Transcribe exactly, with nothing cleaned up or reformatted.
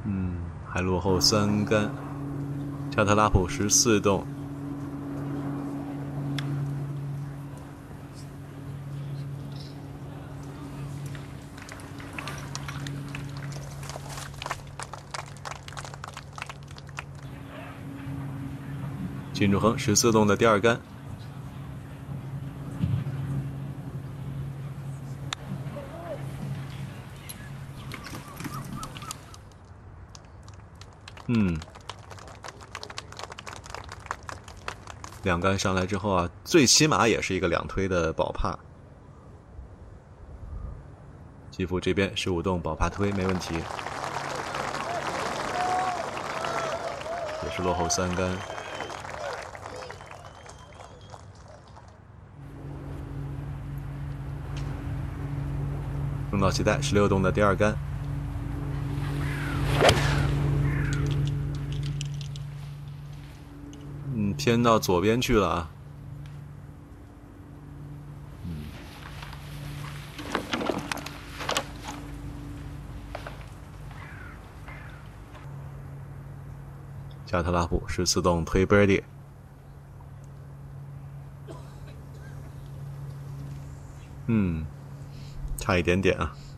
嗯，还落后三杆。加特拉普十四洞。金主恒十四洞的第二杆。嗯，两杆上来之后啊，最起码也是一个两推的保帕。基辅这边十五洞保帕推没问题，也是落后三杆。中岛期待十六洞的第二杆。嗯，偏到左边去了啊。嗯，加特拉普十四洞推 birdie。嗯，差一点点啊。